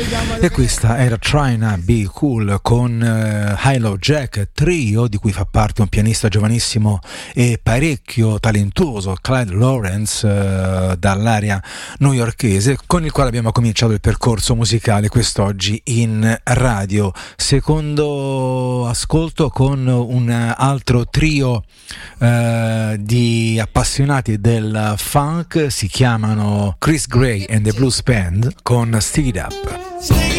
E questa era Trying to Be Cool con Hilo Jack Trio, di cui fa parte un pianista giovanissimo e parecchio talentuoso, Clyde Lawrence, dall'area newyorkese, con il quale abbiamo cominciato il percorso musicale quest'oggi in radio. Secondo ascolto con un altro trio di appassionati del funk, si chiamano Chris Gray and the Blues Band con Stick It Up.